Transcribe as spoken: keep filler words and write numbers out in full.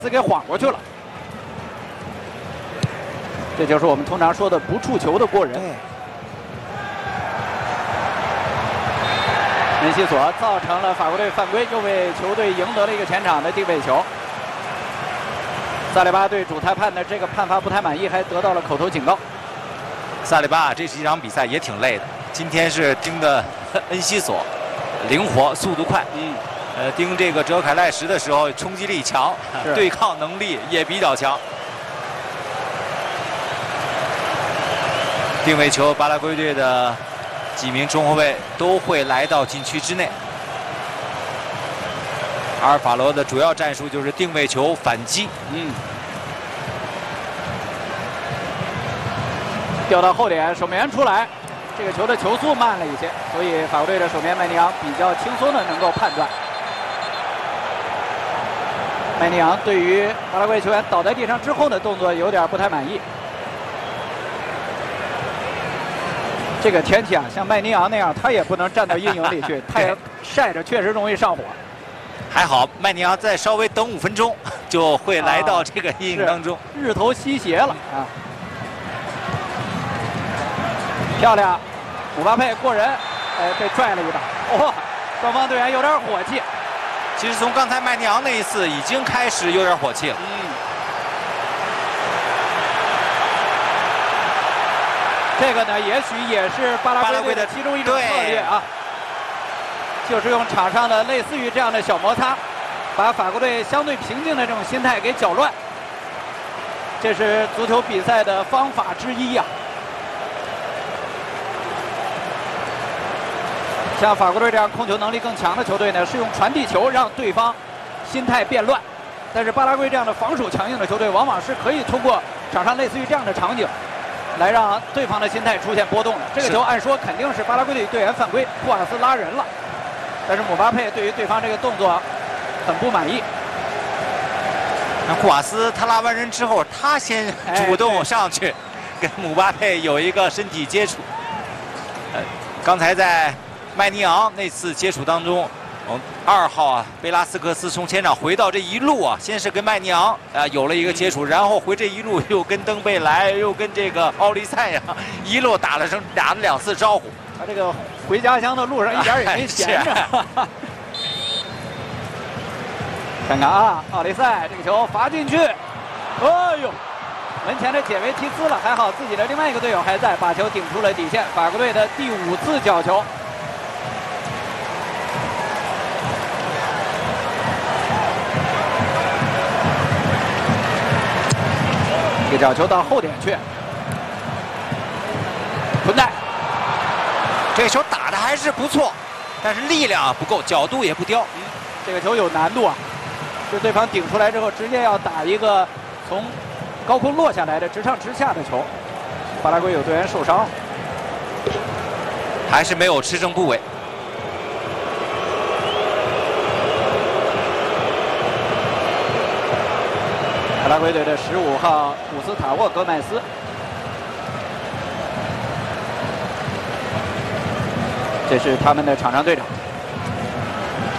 斯给晃过去了。这就是我们通常说的不触球的过人。门西索造成了法国队犯规，又为球队赢得了一个前场的定位球。萨利巴对主裁判的这个判罚不太满意，还得到了口头警告。 萨利巴这是一场比赛也挺累的，今天是盯的恩西索，灵活、速度快。嗯。呃，盯这个哲凯赖什的时候，冲击力强，对抗能力也比较强。定位球，巴拉圭队的几名中后卫都会来到禁区之内。阿尔法罗的主要战术就是定位球反击。 嗯。掉到后点，守门员出来，这个球的球速慢了一些，所以法国队的守门员麦尼昂比较轻松的能够判断。麦尼昂对于巴拉圭球员倒在地上之后的动作有点不太满意。这个天气啊，像麦尼昂那样，他也不能站到阴影里去，太阳晒着确实容易上火。 还好，麦尼昂再稍微等五分钟，就会来到这个阴影当中。 啊、日头西斜了啊！漂亮，姆巴佩过人，哎，被拽了一把。哦，双方队员有点火气。 其实从刚才麦尼昂那一次已经开始有点火气了。 嗯。这个呢，也许也是巴拉圭队的其中一种策略啊，就是用场上的类似于这样的小摩擦，把法国队相对平静的这种心态给搅乱。这是足球比赛的方法之一呀、啊。像法国队这样控球能力更强的球队呢，是用传递球让对方心态变乱；但是巴拉圭这样的防守强硬的球队，往往是可以通过场上类似于这样的场景，来让对方的心态出现波动的。这个球按说肯定是巴拉圭队队员犯规，库瓦斯拉人了，但是姆巴佩对于对方这个动作很不满意。 那库瓦斯他拉完人之后，他先主动上去，跟姆巴佩有一个身体接触。呃，刚才在麦尼昂那次接触当中，嗯，二号啊，贝拉斯克斯从前场回到这一路啊，先是跟麦尼昂啊、呃、有了一个接触，然后回这一路又跟登贝莱，又跟这个奥利塞呀、啊，一路打了声打了两次招呼。 他这个回家乡的路上一点也没闲着。哎、看看啊，奥利塞这个球罚进去，哎呦，门前的解围提斯了，还好自己的另外一个队友还在，把球顶出了底线。法国队的第五次角球。这个角球到后点去，存在。 这个球打的还是不错，但是力量不够，角度也不刁。 嗯，这个球有难度啊，是对方顶出来之后，直接要打一个从高空落下来的直上直下的球。巴拉圭有队员受伤， 还是没有持正部位。 巴拉圭队的十五号古斯塔沃·戈麦斯，这是他们的场上队长。